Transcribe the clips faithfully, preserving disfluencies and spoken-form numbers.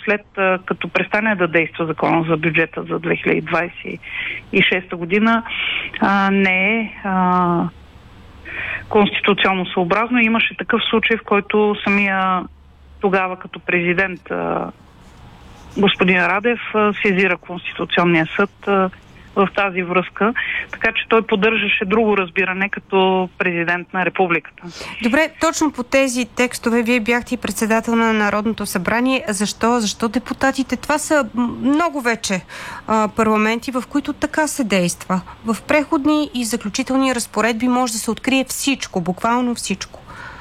след като престане да действа закона за бюджета за две хиляди двадесет и шеста година, не е конституционно съобразно. Имаше такъв случай, в който самия тогава като президент господин Радев сезира Конституционния съд в тази връзка, така че той поддържаше друго разбиране като президент на републиката. Добре, точно по тези текстове вие бяхте и председател на Народното събрание. Защо? Защо депутатите? Това са много вече а, парламенти, в които така се действа. В преходни и заключителни разпоредби може да се открие всичко, буквално всичко.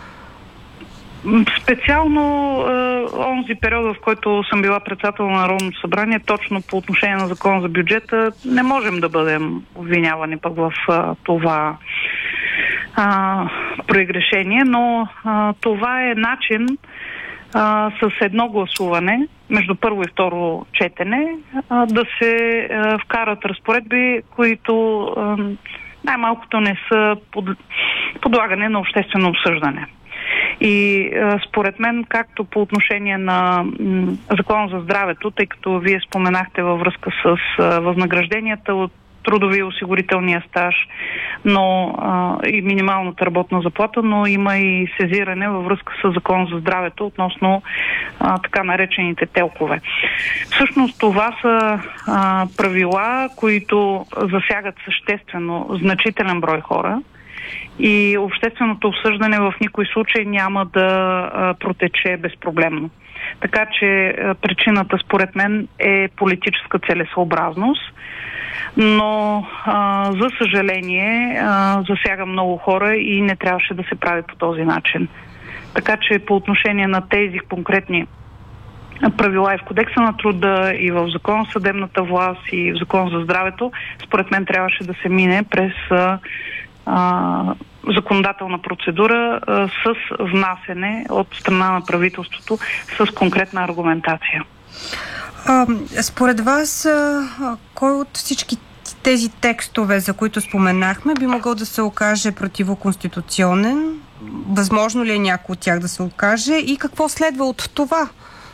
Специално е, онзи период, в който съм била председател на Народното събрание, точно по отношение на закон за бюджета, не можем да бъдем обвинявани пък в е, това е, прегрешение, но е, това е начин е, с едно гласуване между първо и второ четене е, да се е, вкарат разпоредби, които е, най-малкото не са под, подлагане на обществено обсъждане. И а, според мен, както по отношение на м, Закон за здравето, тъй като вие споменахте във връзка с а, възнагражденията от трудови и осигурителния стаж, но а, и минималната работна заплата, но има и сезиране във връзка с Закон за здравето относно а, така наречените телкове. Всъщност това са а, правила, които засягат съществено значителен брой хора, и общественото обсъждане в никой случай няма да а, протече безпроблемно. Така че а, причината според мен е политическа целесъобразност, но а, за съжаление а, засяга много хора и не трябваше да се прави по този начин. Така че по отношение на тези конкретни правила и в Кодекса на труда, и в Закон за съдебната власт, и в Закон за здравето, според мен трябваше да се мине през а, а, законодателна процедура а, с внасене от страна на правителството с конкретна аргументация. А, според вас, а, кой от всички тези текстове, за които споменахме, би могъл да се окаже противоконституционен? Възможно ли е някой от тях да се окаже? И какво следва от това?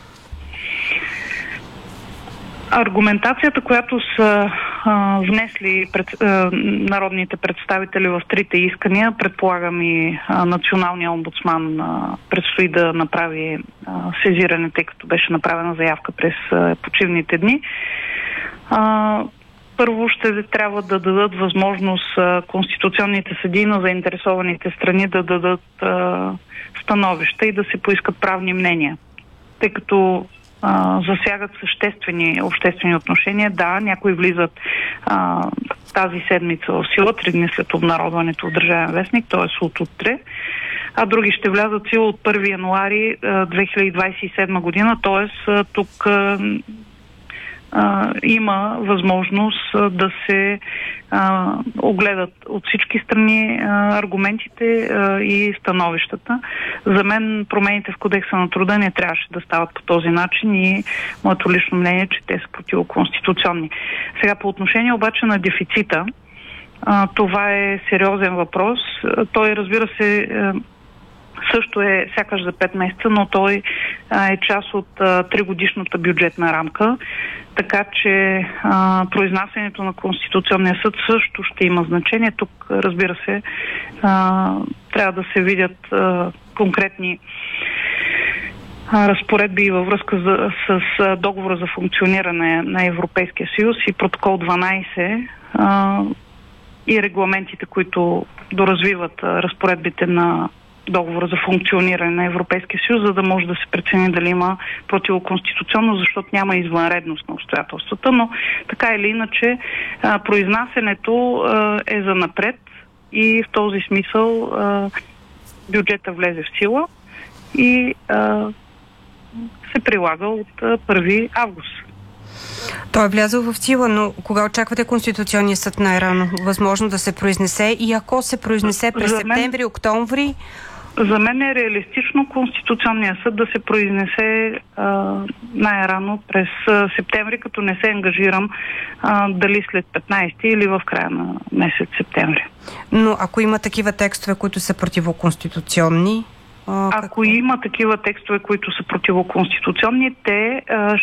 Аргументацията, която са а, внесли пред, а, народните представители в трите искания, предполагам и а, националния омбудсман а, предстои да направи а, сезиране, тъй като беше направена заявка през а, почивните дни. А, първо ще трябва да дадат възможност а, конституционните съдии на заинтересованите страни да дадат а, становища и да се поискат правни мнения, тъй като засягат съществени обществени отношения. Да, някои влизат а, тази седмица в сила, три дни след обнародването в Държавен вестник, т.е. от утре, а други ще влязат в сила от първи януари две хиляди двадесет и седма година, т.е. тук а, а, има възможност а, да се а, огледат от всички страни а, аргументите а, и становищата. За мен промените в Кодекса на труда не трябваше да стават по този начин и моето лично мнение е, че те са противоконституционни. Сега по отношение обаче на дефицита, а, това е сериозен въпрос. Той, разбира се, също е сякаш за пет месеца, но той а, е част от а, тригодишната бюджетна рамка, така че а, произнасянето на Конституционния съд също ще има значение. Тук, разбира се, а, трябва да се видят а, конкретни а, разпоредби във връзка за, с а, договора за функциониране на Европейския съюз и протокол дванадесет а, и регламентите, които доразвиват а, разпоредбите на договора за функциониране на Европейския съюз, за да може да се прецени дали има противоконституционно, защото няма извънредност на обстоятелствата, но така или иначе а, произнасянето а, е за напред и в този смисъл а, бюджета влезе в сила и а, се прилага от а, първи август. Той е влязъл в сила, но кога очаквате Конституционния съд най-рано? Възможно да се произнесе и ако се произнесе през мен... септември, октомври? За мен е реалистично Конституционния съд да се произнесе а, най-рано през а, септември, като не се ангажирам а, дали след петнадесети или в края на месец септември. Но ако има такива текстове, които са противоконституционни? А, Ако какво? има такива текстове, които са противоконституционни, те а,